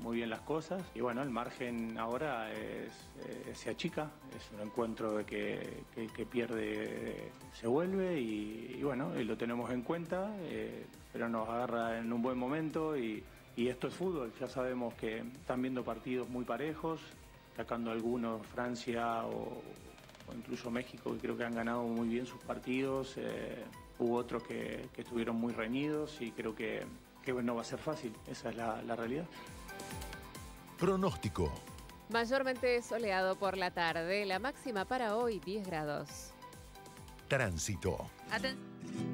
muy bien las cosas. Y bueno, el margen ahora se achica, es un encuentro de que el que pierde se vuelve y bueno, y lo tenemos en cuenta, pero nos agarra en un buen momento y esto es fútbol. Ya sabemos que están viendo partidos muy parejos, sacando algunos Francia o incluso México, que creo que han ganado muy bien sus partidos. Hubo otros que estuvieron muy reñidos y creo que no va a ser fácil. Esa es la realidad. Pronóstico. Mayormente soleado por la tarde, la máxima para hoy 10 grados. Tránsito.